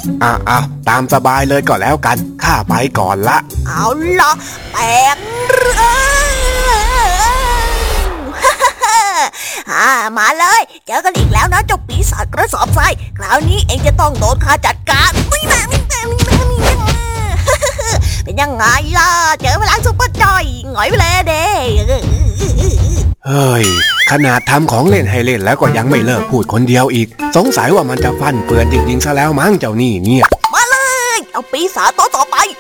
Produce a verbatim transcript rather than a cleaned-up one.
อ่ะอ่ะตามสบายเลยก็แล้วกันข้าไปก่อนละเอาล่ะแปลงร่างฮ่ามาเลยเจอกันอีกแล้วนะเจ้าปีศาจกระสอบทรายคราวนี้เองจะต้องโดนข้าจัดการนี่นะนี่นะนี่นะนี่นะเป็นยังไงล่ะเจอพลังซุปเปอร์จอยหงอยไปเลยเด้เฮ้ยขนาดทำของเล่นให้เล่นแล้วก็ยังไม่เลิกพูดคนเดียวอีกสงสัยว่ามันจะฟันเปื้อนจริงๆซะแล้วมั้งเจ้านี่เนี่ยมาเลยเอาปีศาจตัวต่อไป